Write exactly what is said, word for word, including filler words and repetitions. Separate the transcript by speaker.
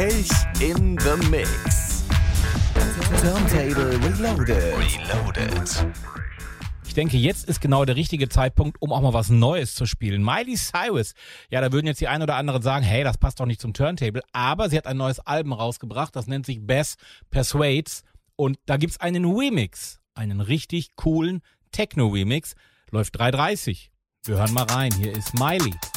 Speaker 1: Kelch in the Mix. Turntable Reloaded. Reloaded.
Speaker 2: Ich denke, jetzt ist genau der richtige Zeitpunkt, um auch mal was Neues zu spielen. Miley Cyrus, ja, da würden jetzt die einen oder anderen sagen, hey, das passt doch nicht zum Turntable, aber sie hat ein neues Album rausgebracht, das nennt sich Bess Persuades und da gibt's einen Remix, einen richtig coolen Techno-Remix, läuft drei dreißig. Wir hören mal rein, hier ist Miley.